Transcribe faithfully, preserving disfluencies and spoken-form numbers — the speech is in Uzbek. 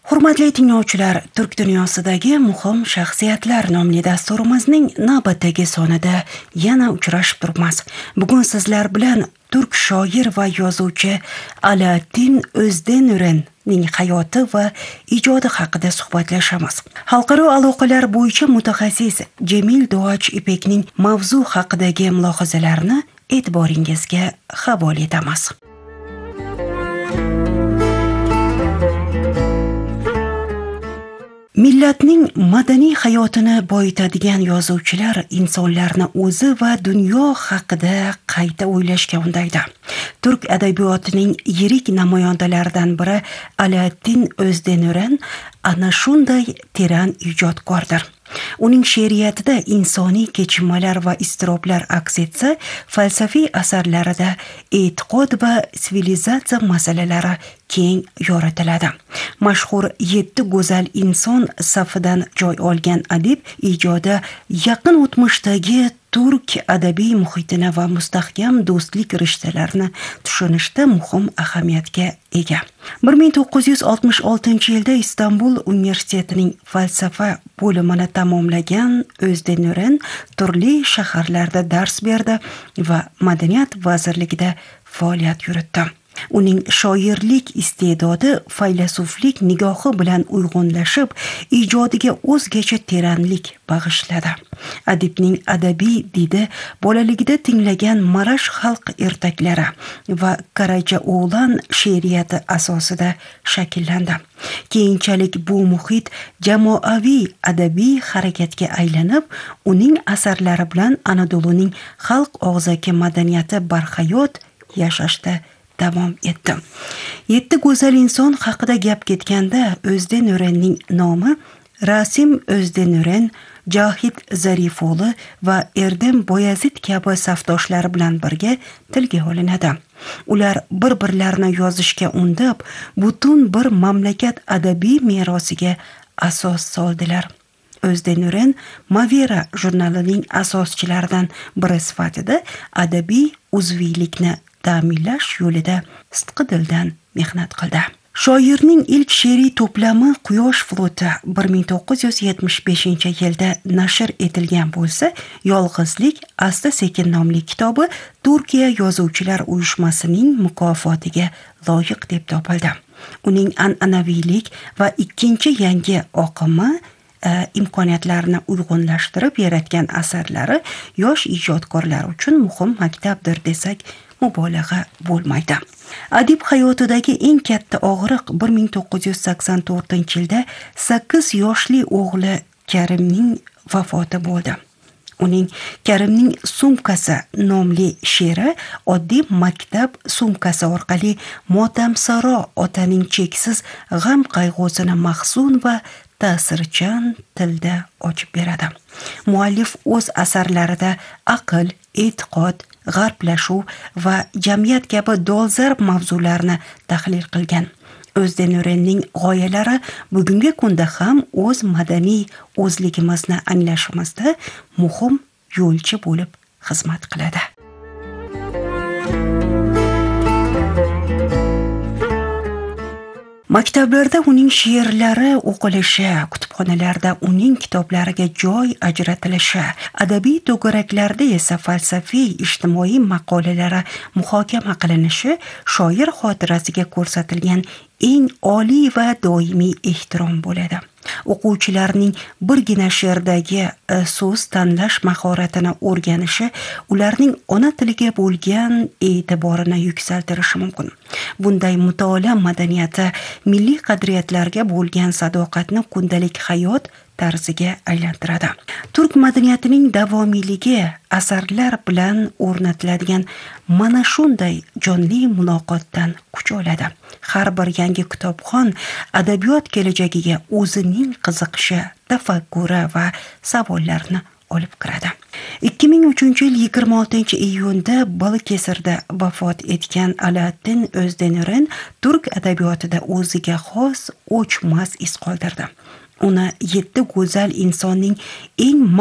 Hurmatli tinglovchilar, Turk dunyosidagi muhim shaxsiyatlar nomli dasturimizning navbatdagi sonida yana uchrashib turibmiz. Bugun sizlar bilan turk shoir va yozuvchi Alaaddin O'zdenörenning hayoti va ijodi haqida suhbatlashamiz. Xalqaro aloqalar bo'yicha mutaxassis Jamil Duach Ipekning mavzu haqidagi mulohazalarini e'tiboringizga havola etamiz. Millatning madaniy hayotini boyitadigan yozuvchilar insonlarni o'zi va dunyo haqida qayta o'ylashga undaydi. Turk adabiyotining yirik namoyandalaridan biri Alaaddin O'zdenören ana shunday teran ijodkordir. Uning she'riyatida insoniy kechinmalar va iztiroblar aks etsa, falsafiy asarlarida e'tiqod va sivilizatsiya masalalari keng yoritiladi. Mashhur yetti go'zal inson safidan joy olgan adib ijodi yaqin o'tmishdagi turk adabiy muhitini va mustahkam do'stlik rishtalarini tushunishda muhim ahamiyatga ega. bir ming to'qqiz yuz oltmish oltinchi yilda Istanbul universitetining falsafa bo'limini tamomlagan O'zdenören turli shaharlarda dars berdi va madaniyat vazirligida faoliyat yuritdi. Uning shoirlik iste'dodi faylasuflik nigohi bilan uyg'unlashib, ijodiga o'zgacha teranlik bag'ishladi. Adibning adabiy didi bolaligida tinglagan marash xalq ertaklari va Karacha o'g'lan she'riyati asosida shakllandi. Keyinchalik bu muhit jamoaviy adabiy harakatga aylanib, uning asarlari bilan Anadoluning xalq og'zaki madaniyati barhayot yashashda davom etdi. Yetti go'zal inson haqida gap ketganda O'zdenörenning nomi Rasim O'zdenören, Johid Zarifo'li va Erdem Boyazid kabi safdoshlari bilan birga tilga olinadi. Ular bir-birlarini yozishga undab, butun bir mamlakat adabiy merosiga asos soldilar. O'zdenören Mavera jurnalining asoschilaridan biri sifatida adabiy uzviylikni ta'minlash yo'lida sidqidildan mehnat qildi. Shoirning ilk she'riy to'plami Quyosh floti bir ming to'qqiz yuz yetmish beshinchi yilda nashr etilgan bo'lsa, Yolg'izlik asta-sekin nomli kitobi Turkiya yozuvchilar uyushmasining mukofotiga loyiq deb topildi. Uning an'anaviylik va ikkinchi yangi oqimi imkoniyatlarini uyg'unlashtirib yaratgan asarlari yosh ijodkorlar uchun muhim maktabdir desak mubolag'a bo'lmaydi. Adib hayotidagi eng katta og'riq bir ming to'qqiz yuz sakson to'rtinchi yilda sakkiz yoshli o'g'li Karimning vafoti bo'ldi. Uning Karimning sumkasi nomli she'ri oddiy maktab sumkasi orqali motamsaro otaning cheksiz g'am qayg'usini mahzun va ta'sirchan tilda ochib beradi. Muallif o'z asarlarida aql, e'tiqod, g'arblashuv va jamiyat kabi dolzarb mavzularni tahlil qilgan. O'zdenörenning g'oyalari bugungi kunda ham o'z madaniy o'zligimizni anglashimizda muhim yo'lchi bo'lib xizmat qiladi. Maktablarda uning she'rlari o'qilishi, kutubxonalarda uning kitoblariga joy ajratilishi, adabiy to'garaklarda esa falsafiy, ijtimoiy maqolalari muhokama qilinishi shoir xotirasiga ko'rsatilgan eng oliy va doimiy ehtirom bo'ladi. O'quvchilarning birgina she'rdagi so'z tanlash mahoratini o'rganishi ularning ona tiliga bo'lgan e'tiborini yuksaltirishi mumkin. Bunday mutolaa madaniyati milliy qadriyatlarga bo'lgan sadoqatni kundalik hayot tarziga aylantiradi. Turk madaniyatining davomiyligi asarlar bilan o'rnatiladigan mana shunday jonli muloqotdan kuch oladi. Har bir yangi kitobxon adabiyot kelajagiga o'zining qiziqishi, tafakkuri va savollarini olib kiradi. ikki ming uchinchi yil yigirma oltinchi iyunda Balıkesirda vafot etgan Alaaddin O'zdenören turk adabiyotida o'ziga xos o'chmas iz qoldirdi. Uni yetti go'zal insonning eng